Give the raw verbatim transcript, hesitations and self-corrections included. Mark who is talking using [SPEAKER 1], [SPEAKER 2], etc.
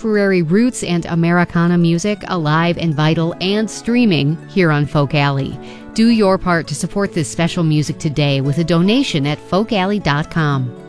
[SPEAKER 1] contemporary roots and Americana music alive and vital and streaming here on Folk Alley. Do your part to support this special music today with a donation at folk alley dot com.